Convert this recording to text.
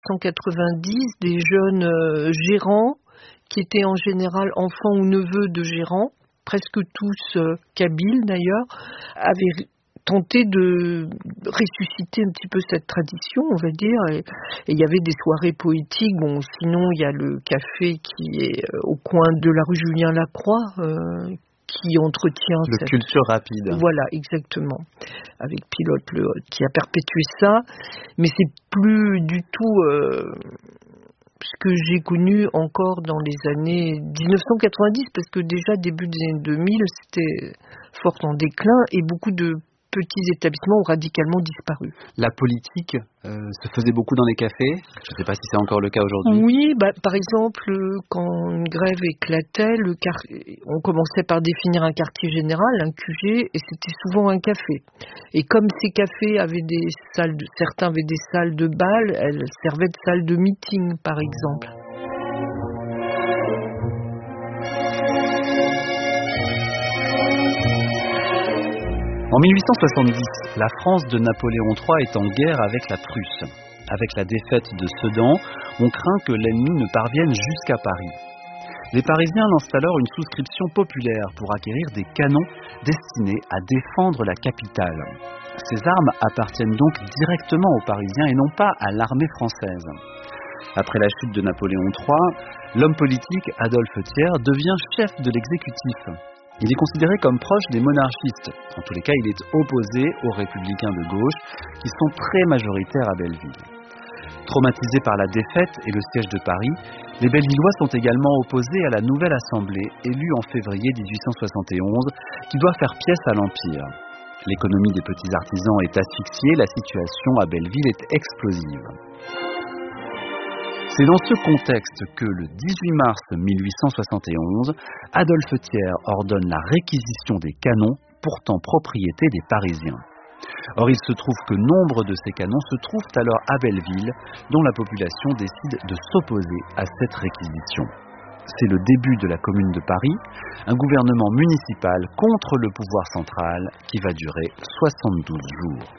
1990 des jeunes gérants qui étaient en général enfants ou neveux de gérants, presque tous kabyles d'ailleurs, avaient tenté de ressusciter un petit peu cette tradition, on va dire. Et il y avait des soirées poétiques. Bon, sinon, il y a le café qui est au coin de la rue Julien Lacroix, qui entretient le culture rapide. Voilà, exactement. Avec Pilote qui a perpétué ça. Mais c'est plus du tout ce que j'ai connu encore dans les années 1990, parce que déjà début des années 2000, c'était fort en déclin et beaucoup de petits établissements ont radicalement disparu. La politique se faisait beaucoup dans les cafés. Je ne sais pas si c'est encore le cas aujourd'hui. Oui, par exemple, quand une grève éclatait, on commençait par définir un quartier général, un QG, et c'était souvent un café. Et comme ces cafés avaient certains avaient des salles de bal, elles servaient de salles de meeting, par exemple. En 1870, la France de Napoléon III est en guerre avec la Prusse. Avec la défaite de Sedan, on craint que l'ennemi ne parvienne jusqu'à Paris. Les Parisiens lancent alors une souscription populaire pour acquérir des canons destinés à défendre la capitale. Ces armes appartiennent donc directement aux Parisiens et non pas à l'armée française. Après la chute de Napoléon III, l'homme politique Adolphe Thiers devient chef de l'exécutif. Il est considéré comme proche des monarchistes. En tous les cas, il est opposé aux républicains de gauche, qui sont très majoritaires à Belleville. Traumatisés par la défaite et le siège de Paris, les Bellevillois sont également opposés à la nouvelle assemblée, élue en février 1871, qui doit faire pièce à l'Empire. L'économie des petits artisans est asphyxiée, la situation à Belleville est explosive. C'est dans ce contexte que, le 18 mars 1871, Adolphe Thiers ordonne la réquisition des canons, pourtant propriété des Parisiens. Or, il se trouve que nombre de ces canons se trouvent alors à Belleville, dont la population décide de s'opposer à cette réquisition. C'est le début de la Commune de Paris, un gouvernement municipal contre le pouvoir central qui va durer 72 jours.